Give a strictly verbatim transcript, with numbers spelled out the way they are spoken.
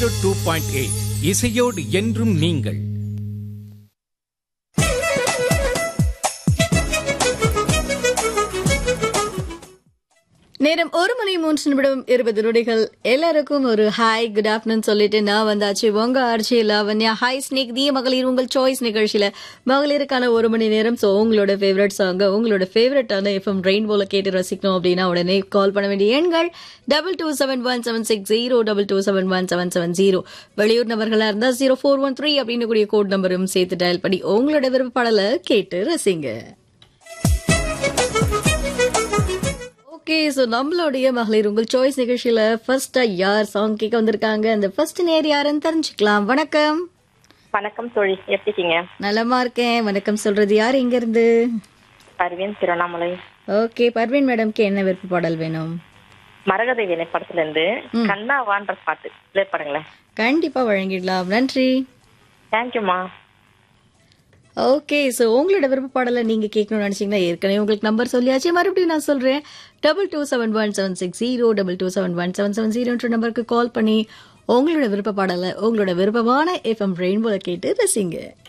Zero two point eight இசையோடு என்றும் நீங்கள். நேரம் ஒரு மணி மூன்று நிமிடம் இருபது நொடிகள். எல்லாருக்கும் ஒரு ஹாய் குட் ஆஃப்டர்நூன் சொல்லிட்டு நான் வந்தாச்சு உங்க ஆர்ச்சி லாவண்யா. ஹாய் ஸ்னேக் தி மகளிர் உங்கள் சாய்ஸ் நிகழ்ச்சியில மகளிருக்கான ஒரு மணி நேரம். ஸோ உங்களோட ஃபேவரட் சாங்க உங்களோட ஃபேவரட்டான எஃப்எம் ரெயின்போல கேட்டு ரசிக்கணும் அப்படின்னா உடனே கால் பண்ண வேண்டிய எண்கள் double two seven one seven six zero double two seven one seven seven zero. வெளியூர் நபர்களா இருந்தா ஜீரோ ஃபோர் ஒன் த்ரீ அப்படின்னு கூடிய கோட் நம்பரும் சேர்த்து டயல் பண்ணி உங்களோட விருப்பப்பாடலை கேட்டு ரசிங்க. ஓகே, சோ நம்மளுடைய மகளிர் உங்கள் சாய்ஸ் நிகழ்ச்சியில ஃபர்ஸ்டா யார் சாங் கேட்க வந்திருக்காங்க, அந்த ஃபர்ஸ்ட் நேர் யாருன்னு தெரிஞ்சுக்கலாம். வணக்கம். வணக்கம் தோழி, எப்படி இருக்கீங்க? நலமா இருக்கேன். வணக்கம் சொல்றது யார், எங்க இருந்து? பர்வீன், திருவண்ணாமலை. ஓகே பர்வீன் மேடம்க்கு என்ன விருப்ப பாடல் வேணும்? மரகத வீணை படத்துல இருந்து கண்ணாவான்ற பாட்டு பிளே பண்ணுங்களேன். கண்டிப்பா வழங்கிடலாம். நன்றி. தேங்க்யூமா. ஓகே, ஸோ உங்களோட விருப்ப பாடலை நீங்க கேட்கணும்னு நினைச்சீங்கன்னா ஏற்கனவே உங்களுக்கு நம்பர் சொல்லியாச்சு, மறுபடியும் நான் சொல்றேன். Double two seven one seven six zero double two seven one seven seven ஜீரோன்ற நம்பருக்கு கால் பண்ணி உங்களோட விருப்ப பாடலை உங்களோட விருப்பமான எஃப்எம் ரெயின்போல கேட்டு ரசிங்க.